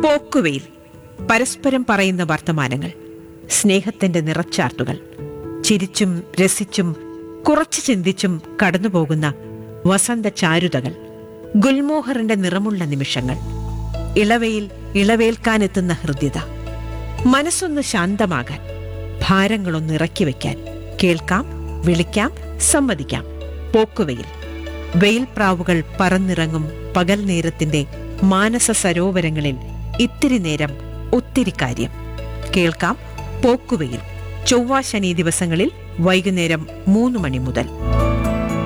പോക്കുവെയിൽ, പരസ്പരം പറയുന്ന വർത്തമാനങ്ങൾ, സ്നേഹത്തിന്റെ നിറച്ചാർത്തുകൾ, ചിരിച്ചും രസിച്ചും കുറച്ച് ചിന്തിച്ചും കടന്നുപോകുന്ന വസന്ത ചാരുതകൾ, ഗുൽമോഹറിന്റെ നിറമുള്ള നിമിഷങ്ങൾ, ഇളവയിൽ ഇളവേൽക്കാനെത്തുന്ന ഹൃദ്യത, മനസ്സൊന്ന് ശാന്തമാകാൻ, ഭാരങ്ങളൊന്ന് ഇറക്കി വയ്ക്കാൻ, കേൾക്കാം, വിളിക്കാം, സമ്മതിക്കാം. പോക്കുവെയിൽ. വെയിൽപ്രാവുകൾ പറന്നിറങ്ങും പകൽ നേരത്തിന്റെ മാനസ സരോവരങ്ങളിൽ ഇത്തിരി നേരം ഒത്തിരി കാര്യം. കേൾക്കാം പോക്കുവെയിൽ. ചൊവ്വ ശനി ദിവസങ്ങളിൽ വൈകുന്നേരം 3 മണി മുതൽ.